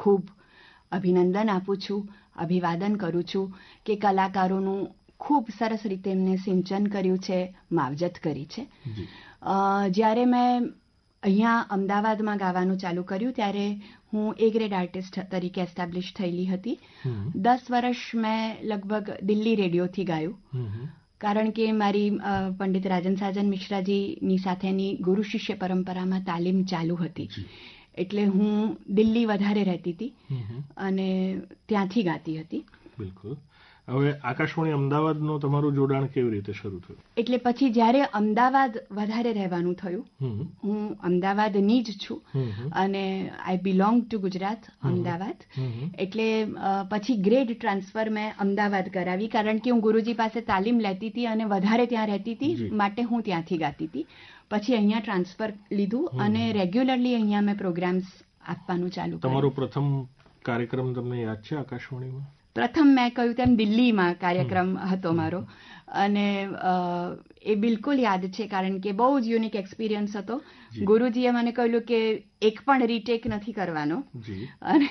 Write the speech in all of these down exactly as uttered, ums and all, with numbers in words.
ખૂબ અભિનંદન આપું છું, અભિવાદન કરું છું કે કલાકારોનું ખૂબ સરસ રીતે એમને સિંચન કર્યું છે, માવજત કરી છે. જ્યારે મેં અહીંયા અમદાવાદમાં ગાવાનું ચાલુ કર્યું ત્યારે હું એ ગ્રેડ આર્ટિસ્ટ તરીકે એસ્ટાબ્લિશ થયેલી હતી. દસ વર્ષ મેં લગભગ દિલ્હી રેડિયોથી ગાયું, કારણ કે મારી પંડિત રાજન સાજન મિશ્રાજીની સાથેની ગુરુ શિષ્ય પરંપરામાં તાલીમ ચાલુ હતી. એટલે હું દિલ્હી વધારે રહેતી હતી અને ત્યાંથી ગાતી હતી. બિલકુલ. હવે આકાશવાણી અમદાવાદનું તમારું જોડાણ કેવી રીતે શરૂ થયું? એટલે પછી જ્યારે અમદાવાદ વધારે રહેવાનું થયું, હું અમદાવાદની જ છું અને આઈ બિલોંગ ટુ ગુજરાત, અમદાવાદ. એટલે પછી ગ્રેડ ટ્રાન્સફર મેં અમદાવાદ કરાવી, કારણ કે હું ગુરુજી પાસે તાલીમ લેતી હતી અને વધારે ત્યાં રહેતી હતી, માટે હું ત્યાંથી ગાતી હતી. પછી અહીંયા ટ્રાન્સફર લીધું અને રેગ્યુલરલી અહીંયા મેં પ્રોગ્રામ્સ આપવાનું ચાલુ કર્યું. તમારો પ્રથમ કાર્યક્રમ તમને યાદ છે આકાશવાણીમાં? પ્રથમ મેં કહ્યું તેમ દિલ્હીમાં કાર્યક્રમ હતો મારો, અને એ બિલકુલ યાદ છે, કારણ કે બહુ જ યુનિક એક્સપિરિયન્સ હતો. ગુરુજીએ મને કહ્યું કે એક પણ રીટેક નથી કરવાનો અને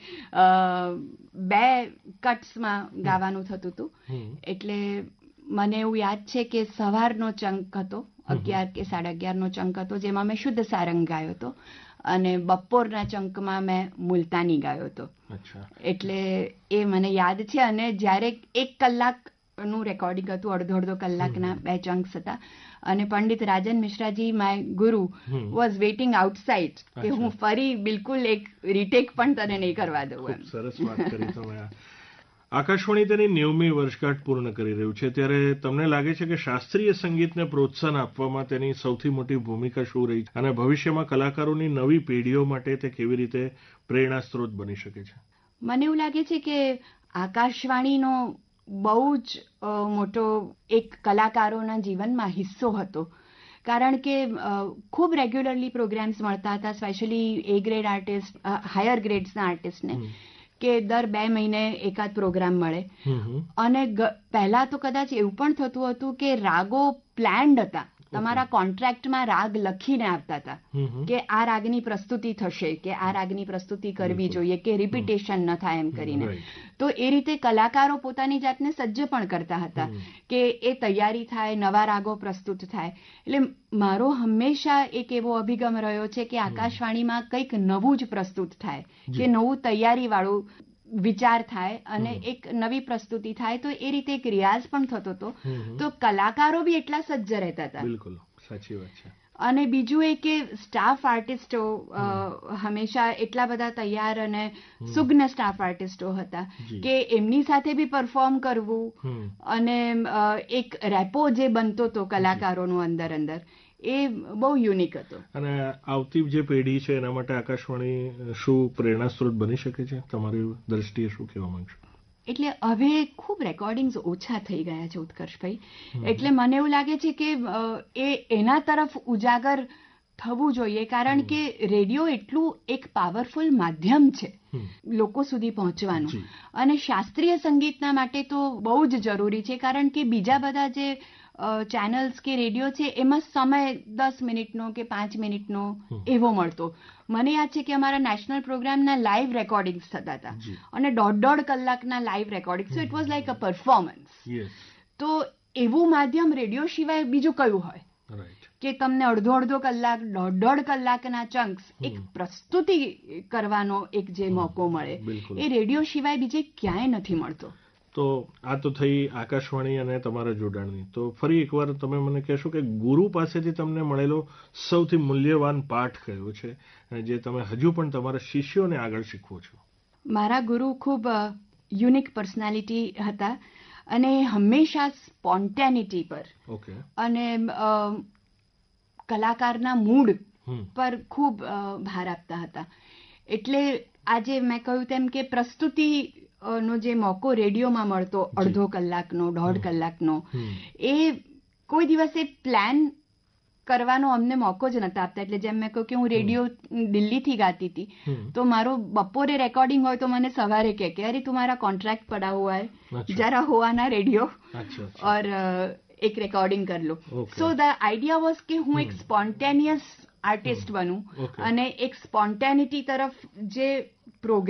બે કટ્સમાં ગાવાનું થતું હતું. એટલે મને એવું યાદ છે કે સવારનો ચંક હતો, અગિયાર કે સાડા અગિયારનો ચંક હતો, જેમાં મેં શુદ્ધ સારંગ ગાયો હતો, અને બપોરના ચંકમાં મેં મુલતાની ગાયો હતો. એટલે એ મને યાદ છે. અને જ્યારે એક કલાકનું રેકોર્ડિંગ હતું, અડધો અડધો કલાકના બે ચંક્સ હતા, અને પંડિત રાજન મિશ્રાજી, માય ગુરુ, વોઝ વેઇટિંગ આઉટસાઇડ કે હું ફરી બિલકુલ એક રીટેક પણ તને નહીં કરવા દઉં. એમ સરસ વાત કરી તમે. આકાશવાણી તેની નેવમી વર્ષગાંઠ પૂર્ણ કરી રહ્યું છે, ત્યારે તમને લાગે છે કે શાસ્ત્રીય સંગીતને પ્રોત્સાહન આપવામાં તેની સૌથી મોટી ભૂમિકા શું રહી છે, અને ભવિષ્યમાં કલાકારોની નવી પેઢીઓ માટે તે કેવી રીતે પ્રેરણા સ્ત્રોત બની શકે છે? મને એવું લાગે છે કે આકાશવાણીનો બહુ જ મોટો એક કલાકારોના જીવનમાં હિસ્સો હતો, કારણ કે ખૂબ રેગ્યુલરલી પ્રોગ્રામ્સ મળતા હતા, સ્પેશિયલી એ ગ્રેડ આર્ટિસ્ટ, હાયર ગ્રેડ્સના આર્ટિસ્ટને, કે દર બે મહિને એકાદ પ્રોગ્રામ મળે. અને પહેલા તો કદાચ એવું પણ થતું હતું કે રાગો પ્લાન્ડ હતા, તમારા કોન્ટ્રાક્ટમાં રાગ લખીને આપતા હતા કે આ રાગની પ્રસ્તુતિ થશે, કે આ રાગની પ્રસ્તુતિ કરવી જોઈએ, કે રિપીટેશન ન થાય એમ કરીને. તો એ રીતે કલાકારો પોતાની જાતને સજ્જ પણ કરતા હતા કે એ તૈયારી થાય, નવા રાગો પ્રસ્તુત થાય. એટલે મારો હંમેશા એક એવો અભિગમ રહ્યો છે કે આકાશવાણીમાં કંઈક નવું જ પ્રસ્તુત થાય, કે નવું તૈયારીવાળું વિચાર થાય અને એક નવી પ્રસ્તુતિ થાય. તો એ રીતે એક રિયાઝ પણ થતો હતો, તો કલાકારો બી એટલા સજ્જ રહેતા હતા. બિલકુલ સાચી વાત છે. અને બીજું એ કે સ્ટાફ આર્ટિસ્ટો હંમેશા એટલા બધા તૈયાર અને સુગ્ન સ્ટાફ આર્ટિસ્ટો હતા કે એમની સાથે બી પરફોર્મ કરવું, અને એક રેપો જે બનતો હતો કલાકારોનું અંદર અંદર, એ બહુ યુનિક હતો. અને આવતી જે પેઢી છે એના માટે આકાશવાણી શું પ્રેરણા સ્ત્રોત બની શકે છે, તમારી દ્રષ્ટિએ શું કહેવા માંગશો? એટલે હવે ખૂબ રેકોર્ડિંગ્સ ઓછા થઈ ગયા છે ઉત્કર્ષભાઈ, એટલે મને એવું લાગે છે કે એ એના તરફ ઉજાગર થવું જોઈએ, કારણ કે રેડિયો એટલું એક પાવરફુલ માધ્યમ છે લોકો સુધી પહોંચવાનું, અને શાસ્ત્રીય સંગીતના માટે તો બહુ જ જરૂરી છે, કારણ કે બીજા બધા જે ચેનલ્સ કે રેડિયો છે એમાં સમય દસ મિનિટનો કે પાંચ મિનિટનો એવો મળતો. મને યાદ છે કે અમારા નેશનલ પ્રોગ્રામના લાઈવ રેકોર્ડિંગ્સ થતા હતા, અને દોઢ દોઢ કલાકના live recording, so it was like a performance. તો એવું માધ્યમ રેડિયો સિવાય બીજું કયું હોય કે તમને અડધો અડધો કલાક, દોઢ દોઢ કલાકના ચંક્સ એક પ્રસ્તુતિ કરવાનો એક જે મોકો મળે, એ રેડિયો સિવાય બીજે ક્યાંય નથી મળતો. તો આ તો થઈ આકાશવાણી અને તમારા જોડાણની. તો ફરી એકવાર તમે મને કહેશો કે ગુરુ પાસેથી તમને મળેલો સૌથી મૂલ્યવાન પાઠ કયો છે, જે તમે હજુ પણ તમારા શિષ્યોને આગળ શીખવો છો? મારા ગુરુ ખૂબ યુનિક પર્સનાલિટી હતા, અને હંમેશા સ્પોન્ટેનિટી પર અને કલાકારના મૂડ પર ખૂબ ભાર આપતા હતા. એટલે આજે મેં કહ્યું તેમ કે પ્રસ્તુતિ નો જે મોકો રેડિયોમાં મળતો, અડધો કલાકનો, દોઢ કલાકનો, એ કોઈ દિવસે પ્લાન કરવાનો અમને મોકો જ નતા આપતા. એટલે જેમ મેં કહ્યું કે હું રેડિયો દિલ્હીથી ગાતી હતી, તો મારો બપોરે રેકોર્ડિંગ હોય તો મને સવારે કહે કે અરે तुम्हारा कॉन्ट्रैक्ट पड़ा हुआ है, जरा हो आना रेडियो और एक रेकॉर्डिंग कर लो. સો ધ આઈડિયા વોઝ કે હું એક સ્પોન્ટેનિયસ આર્ટિસ્ટ બનું, અને એક સ્પોન્ટેનિટી તરફ જે પ્રોગ્રામ